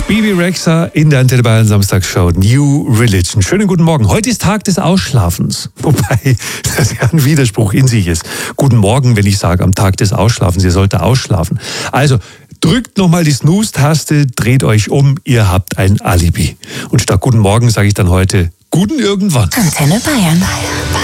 Bibi Rexha in der Antenne Bayern Samstagsshow New Religion. Schönen guten Morgen. Heute ist Tag des Ausschlafens. Wobei das ja ein Widerspruch in sich ist. Guten Morgen, wenn ich sage, am Tag des Ausschlafens, ihr solltet ausschlafen. Also drückt nochmal die Snooze-Taste, dreht euch um, ihr habt ein Alibi. Und statt guten Morgen sage ich dann heute guten irgendwann. Antenne Bayern.